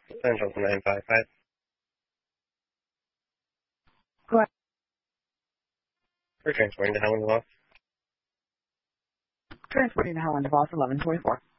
Central 955. Go ahead. We're transporting to Helen DeVos. Transporting to Helen DeVos, 1124.